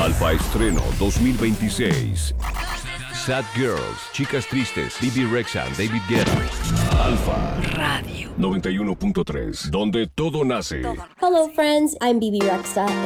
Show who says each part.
Speaker 1: Alfa Estreno 2026. Sad Girls, Chicas Tristes, Bibi Rexha, David Guetta. Alfa Radio 91.3, donde todo nace.
Speaker 2: Hello friends, I'm Bibi Rexha